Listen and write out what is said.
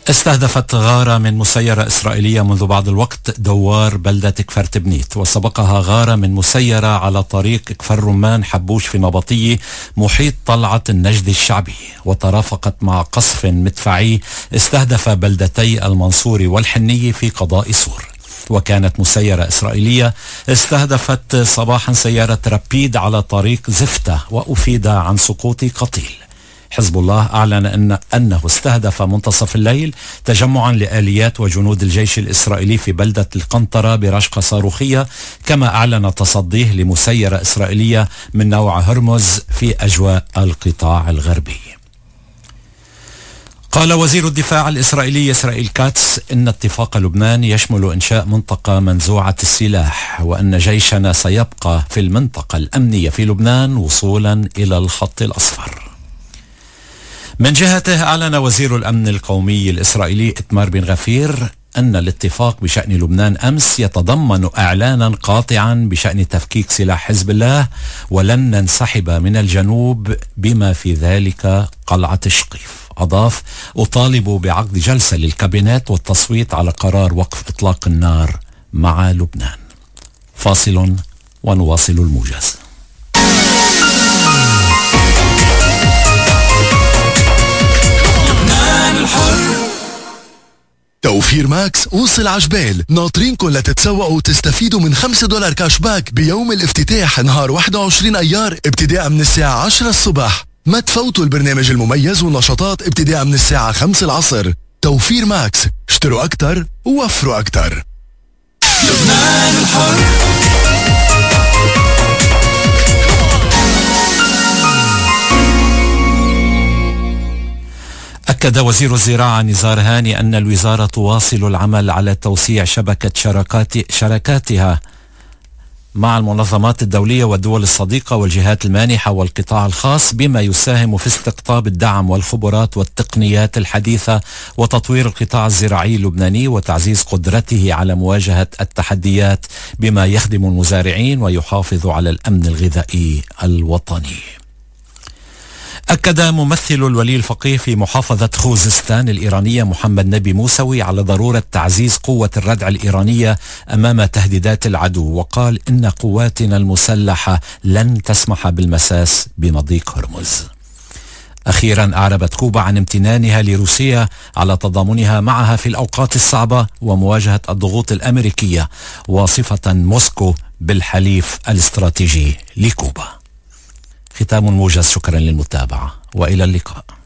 استهدفت غارة من مسيرة إسرائيلية منذ بعض الوقت دوار بلدة كفر تبنيت، وسبقها غارة من مسيرة على طريق كفر رمان حبوش في نبطية محيط طلعة النجد الشعبي، وترافقت مع قصف مدفعي استهدف بلدتي المنصوري والحنية في قضاء سور. وكانت مسيرة إسرائيلية استهدفت صباحا سيارة رابيد على طريق زفتة وأفيد عن سقوط قتيل. حزب الله أعلن أنه استهدف منتصف الليل تجمعا لآليات وجنود الجيش الإسرائيلي في بلدة القنطرة برشقة صاروخية، كما أعلن تصديه لمسيرة إسرائيلية من نوع هرمز في أجواء القطاع الغربي. قال وزير الدفاع الإسرائيلي إسرائيل كاتس إن اتفاق لبنان يشمل إنشاء منطقة منزوعة السلاح، وأن جيشنا سيبقى في المنطقة الأمنية في لبنان وصولا إلى الخط الأصفر. من جهته أعلن وزير الأمن القومي الإسرائيلي إتمار بن غفير أن الاتفاق بشأن لبنان أمس يتضمن إعلانا قاطعا بشأن تفكيك سلاح حزب الله، ولن ننسحب من الجنوب بما في ذلك قلعة الشقيف. أضاف: أطالب بعقد جلسة للكابينات والتصويت على قرار وقف إطلاق النار مع لبنان. فاصل ونواصل الموجز. توفير ماكس وصل عجبال، ناطرينكم لتتسوقوا وتستفيدوا من $5 كاش باك بيوم الافتتاح نهار 21 أيار ابتداء من الساعة 10 الصبح. ما تفوتوا البرنامج المميز والنشاطات ابتداء من الساعة 5 العصر. توفير ماكس، اشتروا أكتر ووفروا أكتر. لبنان الحر. أكد وزير الزراعة نزار هاني أن الوزارة تواصل العمل على توسيع شبكة شراكاتها مع المنظمات الدولية والدول الصديقة والجهات المانحة والقطاع الخاص، بما يساهم في استقطاب الدعم والخبرات والتقنيات الحديثة وتطوير القطاع الزراعي اللبناني وتعزيز قدرته على مواجهة التحديات، بما يخدم المزارعين ويحافظ على الأمن الغذائي الوطني. أكد ممثل الولي الفقيه في محافظة خوزستان الإيرانية محمد نبي موسوي على ضرورة تعزيز قوة الردع الإيرانية أمام تهديدات العدو، وقال إن قواتنا المسلحة لن تسمح بالمساس بمضيق هرمز. أخيرا أعربت كوبا عن امتنانها لروسيا على تضامنها معها في الأوقات الصعبة ومواجهة الضغوط الأمريكية، واصفة موسكو بالحليف الاستراتيجي لكوبا. ختام الموجز، شكرا للمتابعة وإلى اللقاء.